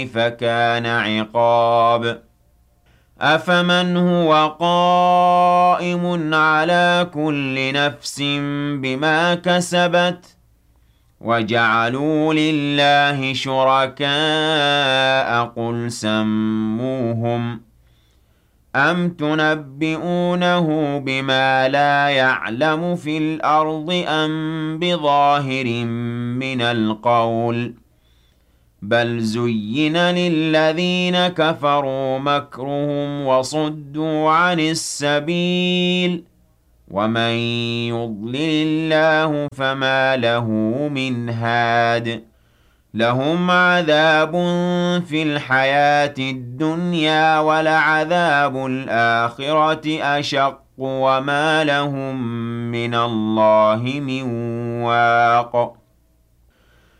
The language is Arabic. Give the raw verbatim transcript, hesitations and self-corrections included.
كيف كان عقاب أفمن هو قائم على كل نفس بما كسبت وجعلوا لله شركاء قل سموهم أم تنبئونه بما لا يعلم في الأرض أم بظاهر من القول بل زين للذين كفروا مكرهم وصدوا عن السبيل ومن يضلل الله فما له من هاد لهم عذاب في الحياة الدنيا ولعذاب الآخرة أشق وما لهم من الله من واق